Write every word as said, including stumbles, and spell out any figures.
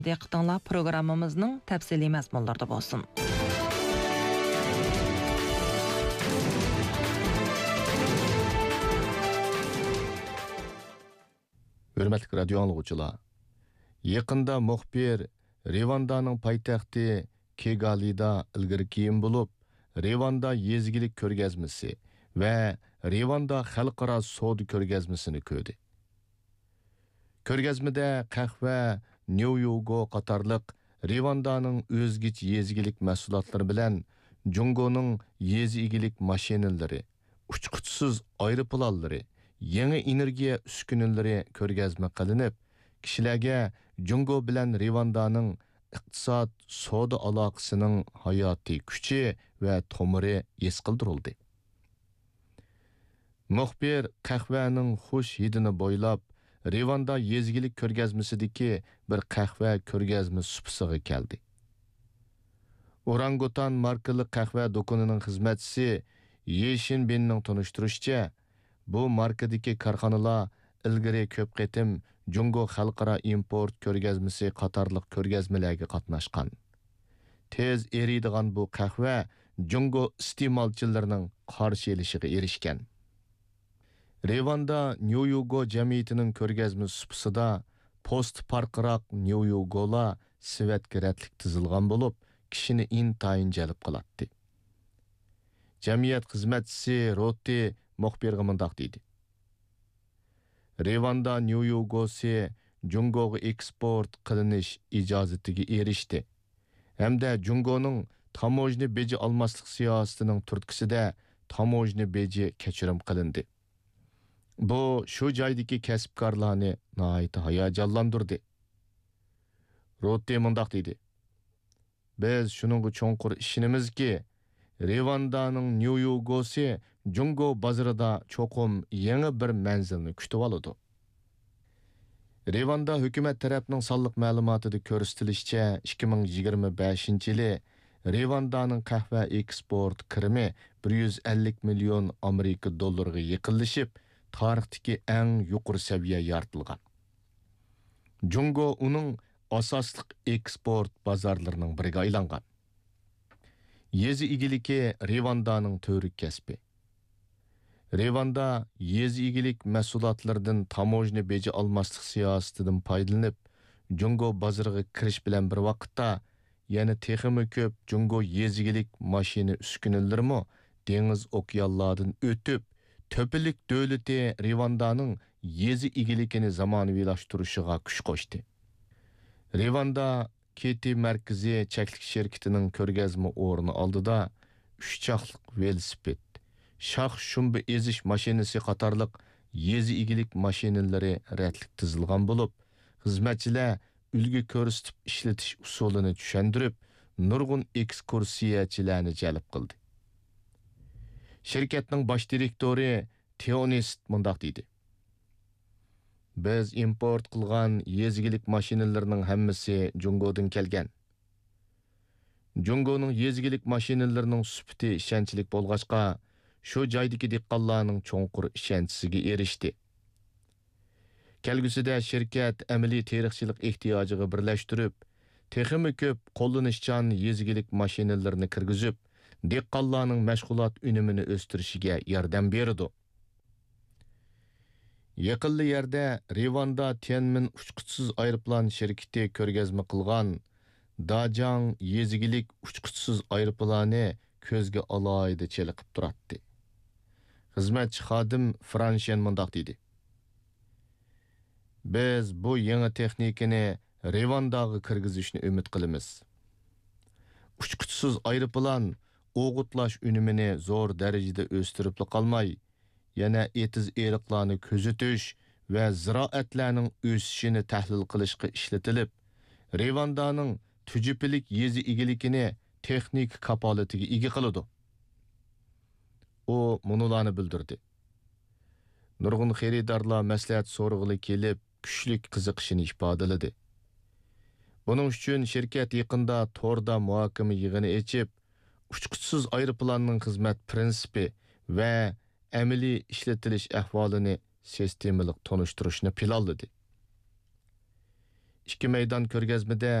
Diqqətinizlə proqramımızın təfsili məzmunlarda olsun. Hürmetli radyo anlıqçılar, yaqında muxbir Rvandaның paytaxti Kigalida ilgari kiyim bo'lib, Rvanda yezgilik ko'rgazmasi va Rvanda xalqaro savdo ko'rgazmasini ko'rdi. Ko'rgazmada qahva, Nyuyogo qatorliq Rvandaның o'zgich yezgilik mahsulotlari bilan Jungoning yezigilik mashinalari, uchquchsiz aeroplanlari, yangi energiya uskunalari ko'rgazma qilinib, kishilarga Jungo bilan Rvandaning iqtisod, savdo aloqasining hayotiy kuchi va tomiri his qildirildi. Muxbir qahvaning xush hidini bo'ylab Rvanda yezgilik ko'rgazmasidagi bir qahva ko'rgazma supisiga keldi. Orangutan markali qahva do'konining xizmatchisi Yeshin Binning tunishtirishicha, bu markadagi korxonalar ilgari ko'p qatim Jungo xalqaro import ko'rgazmasi qatorliq ko'rgazmalarga qatnashgan. Tez eriydigan bu qahva Jungo iste'molchilarining qarshi elishiga erishgan. Rvanda Nyuyogo jamiyatining ko'rgazma supisida post parqiroq Nyuyogolar sivatga ratlik tizilgan bo'lib, kishini intayin jalb qiladi. Jamiyat xizmatchisi Rotti muxbirga mundaq deydi. Rvanda Nyuyogosi Jungoga eksport qilinish ijozatiga erishdi. Hamda Jungoning tamojni beji almaslik siyosatining turtkisida tamojni beji kechirim qilindi. Bu shu joydagi kasbkorlarni nihoyat hayajonlantirdi. Rotti mundaq deydi. Biz shuningga cho'nqur ishonamizki, Rvandaning Nyuyogosi Jungo bozorida cho'qim yangi bir manzilni kutib oladi. Rvanda hukumat tarafining sonliq ma'lumotida ko'rsatilishicha, ikki ming yigirma beshinchi yili Rvandaning qahva eksport kirimi bir yuz ellik million Amerika dollariga yaqinlashib, tarixdagi eng yuqori saviya yaratilgan. Jungo uning asosliq eksport bozorlarining biriga aylangan. Yezi igiliki Rvandaning to'rik kasbi. Rvanda yezi igilik mahsulotlardan tamojni beji almaslik siyosatidan foydalanib, Jungo bozoriga kirish bilan bir vaqtda yana texmi ko'p Jungo yezigilik mashina uskunalarimi dengiz okeanlardan o'tib, Töpülük dövleti Rvandaning yezi igilikini zamonaviylashtirishiga kuch qo'shdi. Rvanda Keti markazi cheklik shirkatining ko'rgazma o'rni oldida uch chaqliq velosiped, shax shumbi ezish mashinasi qatorliq yezi igilik mashinalari ratlik tizilgan bo'lib, xizmatchilar ulgu ko'rsatib ishlatish usulini tushuntirib, nurg'un ekskursiyachilarni jalb qildi. Şirketning bosh direktori Tionist mundaq deydi. Biz import qilgan yezgilik mashinalarining hammasi Jungodan kelgan. Jungoning yezgilik mashinalarining sifati ishonchli bo'lg'achqa, shu joydagi dehqonlarning cho'nqur ishonchisiga erishdi. Kelgusida shirkat amaliy terixchilik ehtiyojiga birlashtirib, texmi ko'p qo'llanishchan yezgilik mashinalarini kirgizib, dehqonlarning mashg'ulot unumini o'stirishiga yordam berdi. Yaqinli yerda Rvanda Tianmin uchquchsiz aeroplan shirkati ko'rgazma qilgan Dajang yezigilik uchquchsiz aeroplani ko'zga alohida cheliqib turadi. Xizmatchi xodim Franshen mundaq deydi. Biz bu yangi texnikani Rvandaga kirgizishni umid qilamiz. Uchquchsiz aeroplan o'g'itlash unumini zo'r darajada o'stirib qolmay, yana etiz eriqlarni kuzatish va ziroatlarning o'sishini tahlil qilishga ishlatilib, Rvandaning tujipilik yezi igilikini texnik kapolatiga ega qiladi. U munolarni bildirdi. Nurg'un xaridorlar maslahat so'rg'ili kelib, kuchlik qiziqishini ifodaladi. Buning uchun shirkat yaqinda torda muhokama yig'ini ochib, uchquchsiz aeroplanning xizmat prinsipi va amaliy ishlatilish ahvolini sistemalik tanishtirishni planladi. ikki maydon ko'rgazmada